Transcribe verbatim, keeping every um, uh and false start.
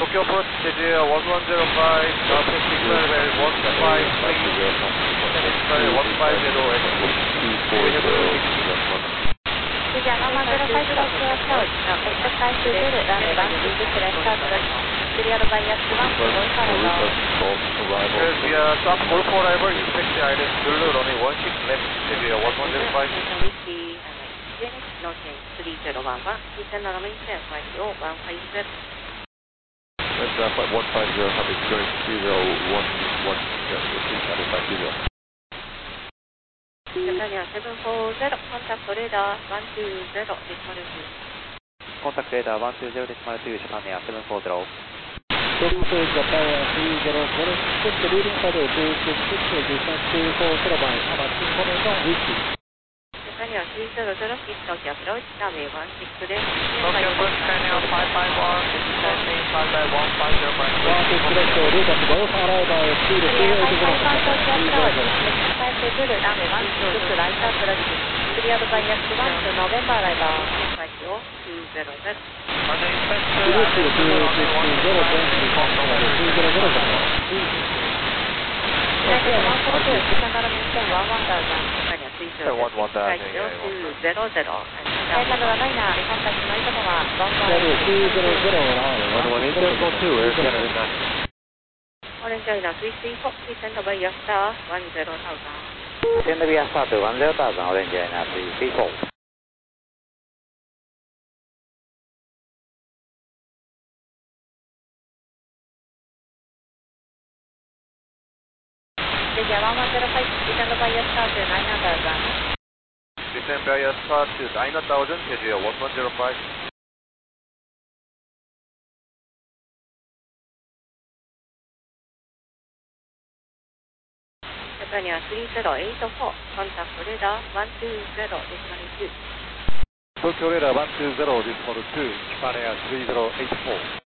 Tokyo Approach, J J one one zero five, Approach signal level one five three, descending signal one five zero at we have J J one one zero five Tokyo Approach, expect time to zero, runway one two six left start approach, cleared by X one to Golf arrival. Because we are stop Golf arrival, expect the island Zulu runway one six left, J J one one zero five. No change, three zero one one, descend on maintain flight zero one five zero. That's uh, flight one five zero, have experience three zero one one, yeah, please satisfy three zero. Japan seven four zero, contact radar one two zero, decimal two. Contact radar one two zero decimal two, Japan Air seven four zero. Toronto Japan three zero zero, just leading for the two six six, descent two four zero by Hamachi information, wiki. Japan three zero zero, keep Tokyo Approach, runway one six left. Tokyo Approach, Japan five five one, descending five by one five zero five. one six left, Lucas Golf arrival, speed two eight zero. five five one Tokyo Approach, expect time to zero, runway one two six right approach, cleared by X one to November arrival. Flight zero two zero zero. Runway inspect, Zero island Zulu runway one zero five three, November. two zero zero. United one four two, descend on maintain one one thousand. Japan three zero one one thousand, flight yeah, zero two zero zero. Aircraft liner, contact Maritama one one two zero zero, Runway eight four two, Air Canada nine. Orange Island three three four, descend via star one zero thousand. Descend via star to one zero thousand, Orange Island three three four. J J one one zero five, descend via star to nine thousand. Descend via star to nine thousand, J J one one zero five. Japan three zero eight four, contact radar one two zero, decimal two. Tokyo radar one two zero, decimal two, Japan Air three zero eight four.